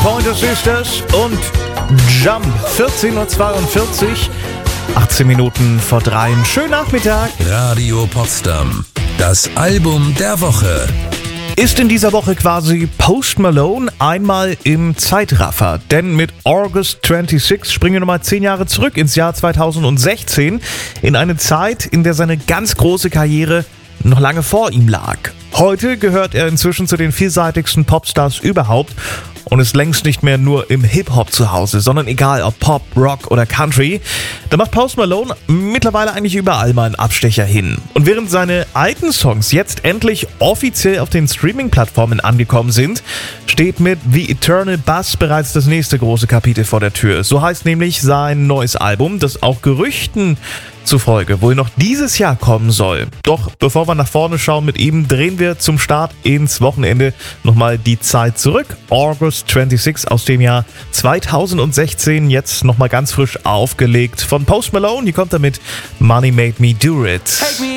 Pointer Sisters und Jump. 14.42 Uhr, 18 Minuten vor 3. Schönen Nachmittag. Radio Potsdam. Das Album der Woche. Ist in dieser Woche quasi Post Malone einmal im Zeitraffer. Denn mit August 26 springen wir nochmal 10 Jahre zurück ins Jahr 2016. In eine Zeit, in der seine ganz große Karriere noch lange vor ihm lag. Heute gehört er inzwischen zu den vielseitigsten Popstars überhaupt und ist längst nicht mehr nur im Hip-Hop zu Hause, sondern egal ob Pop, Rock oder Country, da macht Post Malone mittlerweile eigentlich überall mal einen Abstecher hin. Und während seine alten Songs jetzt endlich offiziell auf den Streaming-Plattformen angekommen sind, steht mit The Eternal Buzz bereits das nächste große Kapitel vor der Tür. So heißt nämlich sein neues Album, das auch Gerüchten zufolge wohl noch dieses Jahr kommen soll. Doch bevor wir nach vorne schauen mit ihm, drehen wir zum Start ins Wochenende nochmal die Zeit zurück. August 26 aus dem Jahr 2016, jetzt nochmal ganz frisch aufgelegt von Post Malone. Hier kommt er mit Money Made Me Do It.